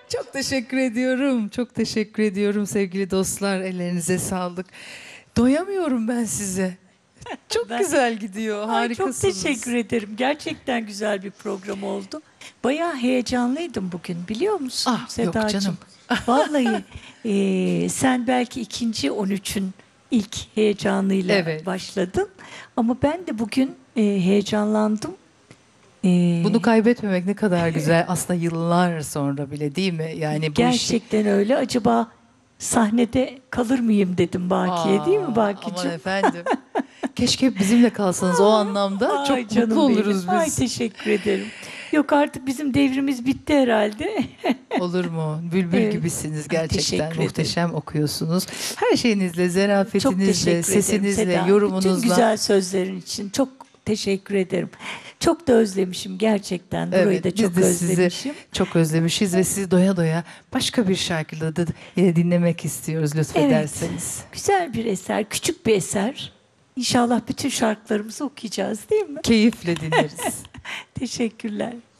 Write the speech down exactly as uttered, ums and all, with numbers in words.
Çok teşekkür ediyorum. Çok teşekkür ediyorum sevgili dostlar. Ellerinize sağlık. Doyamıyorum ben size. Çok Ben- güzel gidiyor. Ay, Harikasınız. çok teşekkür ederim. Gerçekten güzel bir program oldu. Bayağı heyecanlıydım bugün, biliyor musun Ah, yok Sedacığım? canım. Vallahi e, sen belki ikinci on üçün ilk heyecanıyla Evet. başladın. Ama ben de bugün e, heyecanlandım. E, Bunu kaybetmemek ne kadar güzel. Aslında yıllar sonra bile, değil mi? Yani bu işi... Gerçekten öyle. Acaba sahnede kalır mıyım dedim Baki'ye, değil mi Aa, Baki'cim? aman efendim. Keşke bizimle kalsanız o anlamda. Ay Çok canım mutlu oluruz benim. Ay biz. teşekkür ederim. Yok, artık bizim devrimiz bitti herhalde. Olur mu? Bülbül Evet. gibisiniz Teşekkür gerçekten. ederim. Muhteşem okuyorsunuz. Her şeyinizle, Çok zarafetinizle, teşekkür ederim sesinizle, Seda. Bütün yorumunuzla. güzel sözlerin için çok teşekkür ederim. Çok da özlemişim gerçekten. Burayı Evet, da biz çok de sizi özlemişim. çok özlemişiz ve sizi doya doya başka bir şarkıyla da yine dinlemek istiyoruz lütfederseniz. Güzel bir eser, küçük bir eser. İnşallah bütün şarkılarımızı okuyacağız, değil mi? Keyifle dinleriz. Teşekkürler.